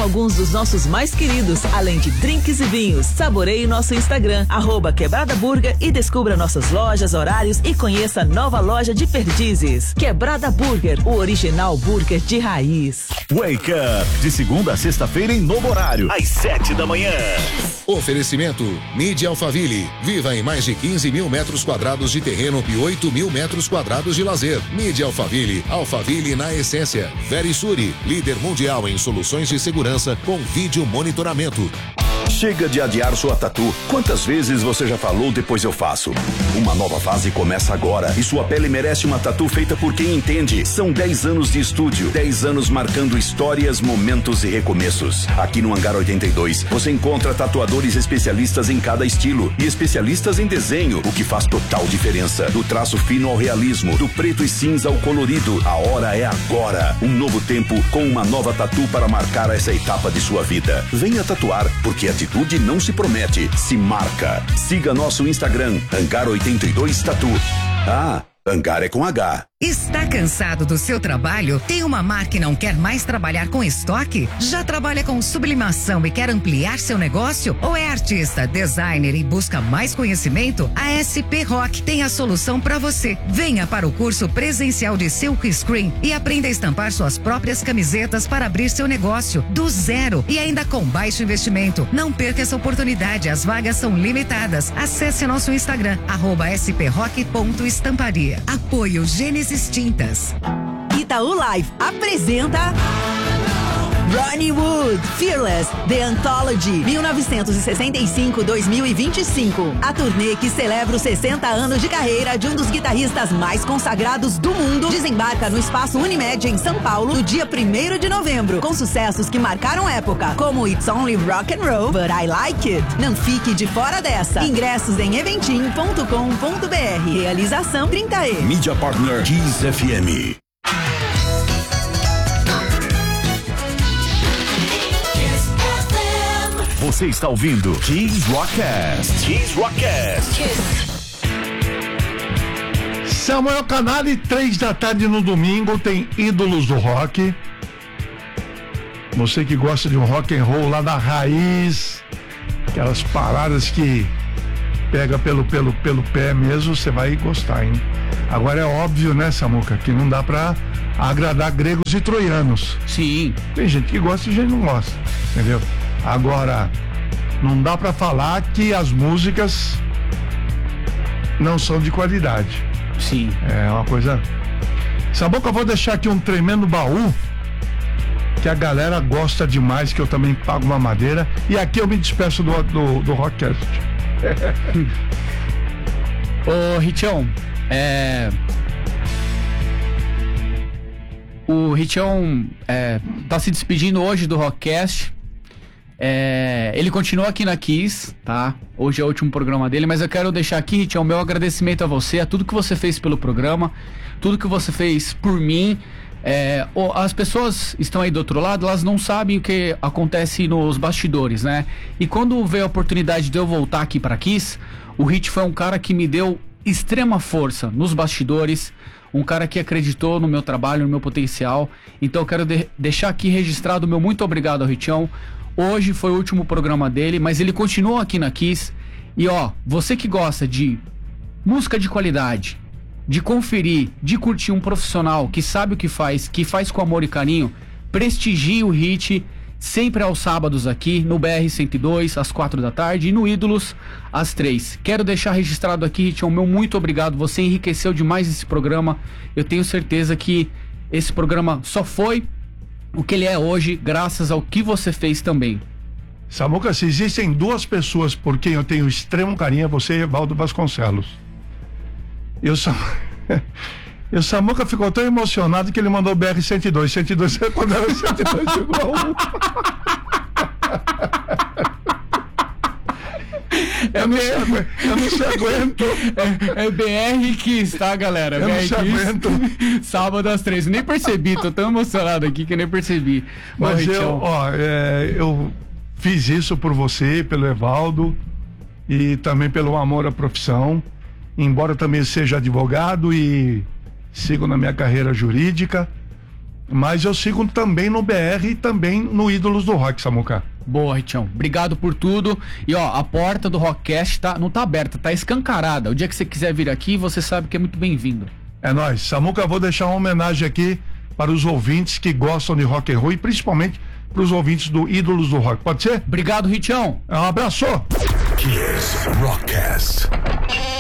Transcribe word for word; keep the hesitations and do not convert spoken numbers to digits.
alguns dos nossos mais queridos, além de drinks e vinhos. Saboreie nosso Instagram, arroba Quebrada Burger, e descubra nossas lojas, horários e conheça a nova loja de Perdizes. Quebrada Burger, o original burger de raiz. Wake Up, de segunda a sexta-feira em novo horário, às sete da manhã. Oferecimento Mídia Alphaville. Viva em mais de quinze mil metros quadrados de terreno e oito mil metros quadrados de lazer. Mídia Alphaville. Alphaville na essência. Verisuri, líder mundial em soluções de segurança com vídeo monitoramento. Chega de adiar sua tatu. Quantas vezes você já falou depois eu faço? Uma nova fase começa agora e sua pele merece uma tatu feita por quem entende. São dez anos de estúdio, dez anos marcando histórias, momentos e recomeços. Aqui no Hangar oitenta e dois, você encontra tatuadores especialistas em cada estilo e especialistas em desenho, o que faz total diferença. Do traço fino ao realismo, do preto e cinza ao colorido, a hora é agora. Um novo tempo com uma nova tatu para marcar essa etapa de sua vida. Venha tatuar, porque atitude não se promete, se marca. Siga nosso Instagram, Hangar oitenta e dois Tatu. Ah, Hangar é com H. Está cansado do seu trabalho? Tem uma marca e não quer mais trabalhar com estoque? Já trabalha com sublimação e quer ampliar seu negócio? Ou é artista, designer e busca mais conhecimento? A S P Rock tem a solução para você. Venha para o curso presencial de Silk Screen e aprenda a estampar suas próprias camisetas para abrir seu negócio do zero e ainda com baixo investimento. Não perca essa oportunidade, as vagas são limitadas. Acesse nosso Instagram, arroba sprock.estamparia. Apoio Gênesis Tintas. Itaú Live apresenta Ronnie Wood, Fearless, The Anthology, mil novecentos e sessenta e cinco a dois mil e vinte e cinco. A turnê que celebra os sessenta anos de carreira de um dos guitarristas mais consagrados do mundo desembarca no Espaço Unimed em São Paulo no dia primeiro de novembro, com sucessos que marcaram época, como It's Only Rock and Roll, But I Like It. Não fique de fora dessa. Ingressos em eventim ponto com ponto br. Realização trinta E. Mídia Partner Kiss F M. Você está ouvindo Kiss Rockcast. Kiss Rockcast. Samuel Canali, três da tarde no domingo, tem Ídolos do Rock. Você que gosta de um rock and roll lá da raiz, aquelas paradas que pega pelo, pelo, pelo pé mesmo, você vai gostar, hein? Agora é óbvio, né, Samuca, que não dá pra agradar gregos e troianos. Sim. Tem gente que gosta e gente não gosta, entendeu? Agora, não dá pra falar que as músicas não são de qualidade. Sim. É uma coisa... Samuca, eu vou deixar aqui um tremendo baú que a galera gosta demais, que eu também pago uma madeira. E aqui eu me despeço do, do, do Rockcast. Ô, Richão, é... o Richão é, tá se despedindo hoje do Rockcast. É, ele continua aqui na Kiss, tá? Hoje é o último programa dele, mas eu quero deixar aqui, Richão, o meu agradecimento a você, a tudo que você fez pelo programa, tudo que você fez por mim. É, as pessoas estão aí do outro lado, elas não sabem o que acontece nos bastidores, né? E quando veio a oportunidade de eu voltar aqui pra Kiss, o Rich foi um cara que me deu extrema força nos bastidores, um cara que acreditou no meu trabalho, no meu potencial. Então eu quero de- deixar aqui registrado o meu muito obrigado ao Richão. Hoje foi o último programa dele, mas ele continua aqui na Kiss. E ó, você que gosta de música de qualidade, de conferir, de curtir um profissional que sabe o que faz, que faz com amor e carinho, prestigie o Hit sempre aos sábados aqui no B R cento e dois, às quatro da tarde, e no Ídolos, às três. Quero deixar registrado aqui, Hit, o meu muito obrigado. Você enriqueceu demais esse programa. Eu tenho certeza que esse programa só foi o que ele é hoje, graças ao que você fez também. Samuca, se existem duas pessoas por quem eu tenho extremo carinho, é você e Evaldo Vasconcelos. E o Sam... E o Samuca ficou tão emocionado que ele mandou B R cento e dois. cento e dois é quando era cento e dois igual um. Eu não, se agu... eu não se aguento. É, é B R Kiss, tá, galera? Eu B R não se Kiss, aguento. sábado às três. Nem percebi, tô tão emocionado aqui que nem percebi. Mas Bom, eu, ó, é, eu fiz isso por você, pelo Evaldo e também pelo amor à profissão. Embora também seja advogado e sigo na minha carreira jurídica, Mas eu sigo também no B R e também no Ídolos do Rock, Samuca. Boa, Ritião. Obrigado por tudo. E ó, a porta do Rockcast tá, não tá aberta, tá escancarada. O dia que você quiser vir aqui, você sabe que é muito bem-vindo. É nóis. Samuca, vou deixar uma homenagem aqui para os ouvintes que gostam de rock and roll e principalmente para os ouvintes do Ídolos do Rock. Pode ser? Obrigado, Ritião. Um abraço. Kiss Rockcast.